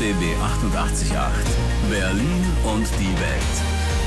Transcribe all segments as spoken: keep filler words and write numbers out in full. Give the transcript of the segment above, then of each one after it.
B B achtundachtzig Komma acht. Berlin und die Welt.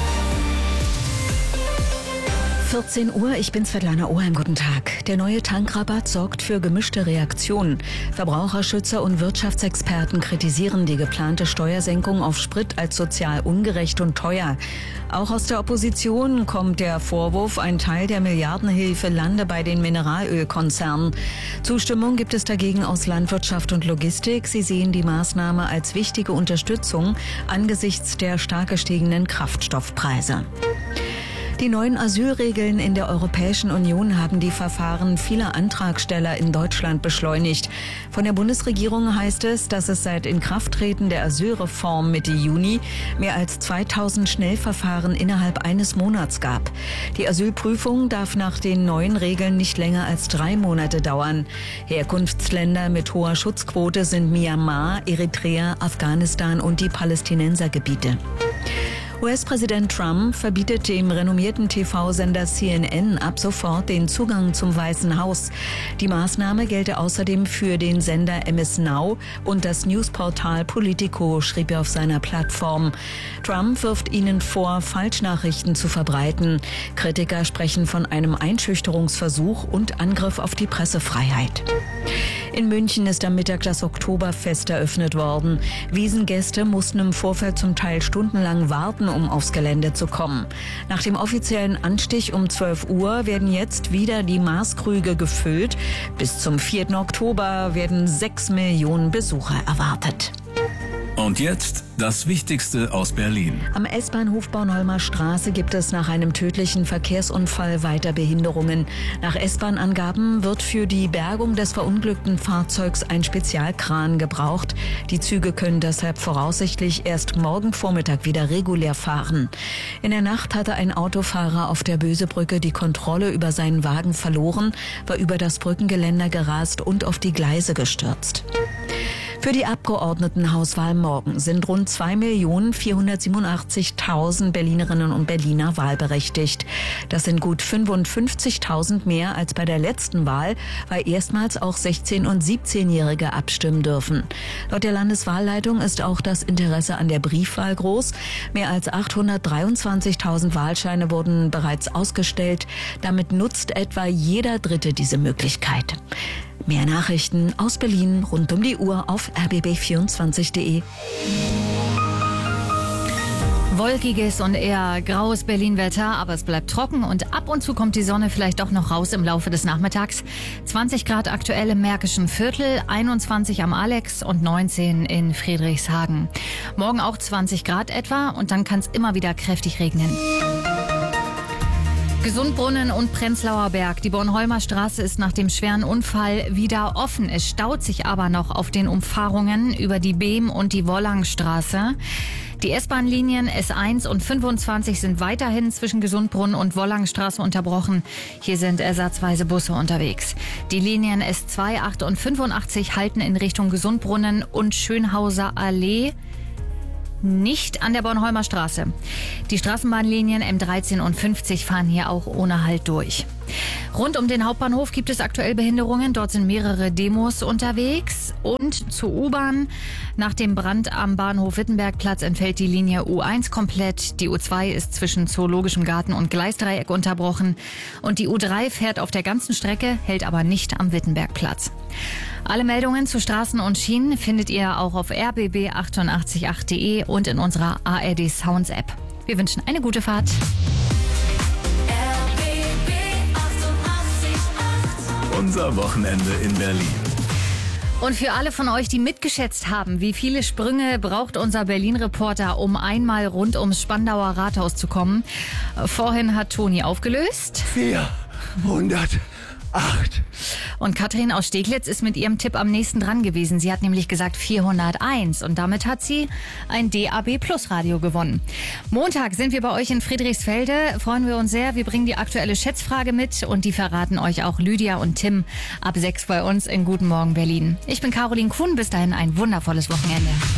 vierzehn Uhr, ich bin Svetlana Oheim, guten Tag. Der neue Tankrabatt sorgt für gemischte Reaktionen. Verbraucherschützer und Wirtschaftsexperten kritisieren die geplante Steuersenkung auf Sprit als sozial ungerecht und teuer. Auch aus der Opposition kommt der Vorwurf, ein Teil der Milliardenhilfe lande bei den Mineralölkonzernen. Zustimmung gibt es dagegen aus Landwirtschaft und Logistik. Sie sehen die Maßnahme als wichtige Unterstützung angesichts der stark gestiegenen Kraftstoffpreise. Die neuen Asylregeln in der Europäischen Union haben die Verfahren vieler Antragsteller in Deutschland beschleunigt. Von der Bundesregierung heißt es, dass es seit Inkrafttreten der Asylreform Mitte Juni mehr als zweitausend Schnellverfahren innerhalb eines Monats gab. Die Asylprüfung darf nach den neuen Regeln nicht länger als drei Monate dauern. Herkunftsländer mit hoher Schutzquote sind Myanmar, Eritrea, Afghanistan und die Palästinensergebiete. U S-Präsident Trump verbietet dem renommierten T V-Sender C N N ab sofort den Zugang zum Weißen Haus. Die Maßnahme gelte außerdem für den Sender M S Now und das Newsportal Politico, schrieb er auf seiner Plattform. Trump wirft ihnen vor, Falschnachrichten zu verbreiten. Kritiker sprechen von einem Einschüchterungsversuch und Angriff auf die Pressefreiheit. In München ist am Mittag das Oktoberfest eröffnet worden. Wiesngäste mussten im Vorfeld zum Teil stundenlang warten, um aufs Gelände zu kommen. Nach dem offiziellen Anstich um zwölf Uhr werden jetzt wieder die Maßkrüge gefüllt. Bis zum vierten Oktober werden sechs Millionen Besucher erwartet. Und jetzt das Wichtigste aus Berlin. Am S-Bahnhof Bornholmer Straße gibt es nach einem tödlichen Verkehrsunfall weiter Behinderungen. Nach S-Bahn-Angaben wird für die Bergung des verunglückten Fahrzeugs ein Spezialkran gebraucht. Die Züge können deshalb voraussichtlich erst morgen Vormittag wieder regulär fahren. In der Nacht hatte ein Autofahrer auf der Bösebrücke die Kontrolle über seinen Wagen verloren, war über das Brückengeländer gerast und auf die Gleise gestürzt. Für die Abgeordnetenhauswahl morgen sind rund zwei Millionen vierhundertsiebenundachtzigtausend Berlinerinnen und Berliner wahlberechtigt. Das sind gut fünfundfünfzigtausend mehr als bei der letzten Wahl, weil erstmals auch sechzehn- und siebzehnjährige abstimmen dürfen. Laut der Landeswahlleitung ist auch das Interesse an der Briefwahl groß. Mehr als achthundertdreiundzwanzigtausend Wahlscheine wurden bereits ausgestellt. Damit nutzt etwa jeder Dritte diese Möglichkeit. Mehr Nachrichten aus Berlin rund um die Uhr auf r b b vierundzwanzig punkt d e. Wolkiges und eher graues Berlin-Wetter, aber es bleibt trocken und ab und zu kommt die Sonne vielleicht doch noch raus im Laufe des Nachmittags. zwanzig Grad aktuell im Märkischen Viertel, einundzwanzig am Alex und neunzehn in Friedrichshagen. Morgen auch zwanzig Grad etwa und dann kann es immer wieder kräftig regnen. Gesundbrunnen und Prenzlauer Berg. Die Bornholmer Straße ist nach dem schweren Unfall wieder offen. Es staut sich aber noch auf den Umfahrungen über die Behm- und die Wollangstraße. Die S-Bahn-Linien S eins und fünfundzwanzig sind weiterhin zwischen Gesundbrunnen und Wollangstraße unterbrochen. Hier sind ersatzweise Busse unterwegs. Die Linien S zwei, acht und fünfundachtzig halten in Richtung Gesundbrunnen und Schönhauser Allee. Nicht an der Bornholmer Straße. Die Straßenbahnlinien M dreizehn und fünfzig fahren hier auch ohne Halt durch. Rund um den Hauptbahnhof gibt es aktuell Behinderungen. Dort sind mehrere Demos unterwegs. Und zur U-Bahn. Nach dem Brand am Bahnhof Wittenbergplatz entfällt die Linie U eins komplett. Die U zwei ist zwischen Zoologischem Garten und Gleisdreieck unterbrochen. Und die U drei fährt auf der ganzen Strecke, hält aber nicht am Wittenbergplatz. Alle Meldungen zu Straßen und Schienen findet ihr auch auf r b b achtundachtzig punkt acht punkt d e und in unserer A R D Sounds App. Wir wünschen eine gute Fahrt. Unser Wochenende in Berlin. Und für alle von euch, die mitgeschätzt haben, wie viele Sprünge braucht unser Berlin-Reporter, um einmal rund ums Spandauer Rathaus zu kommen? Vorhin hat Toni aufgelöst. vierhundertacht. Und Katrin aus Steglitz ist mit ihrem Tipp am nächsten dran gewesen. Sie hat nämlich gesagt vierhunderteins und damit hat sie ein D A B Plus Radio gewonnen. Montag sind wir bei euch in Friedrichsfelde. Freuen wir uns sehr. Wir bringen die aktuelle Schätzfrage mit und die verraten euch auch Lydia und Tim ab sechs bei uns in Guten Morgen Berlin. Ich bin Caroline Kuhn. Bis dahin ein wundervolles Wochenende.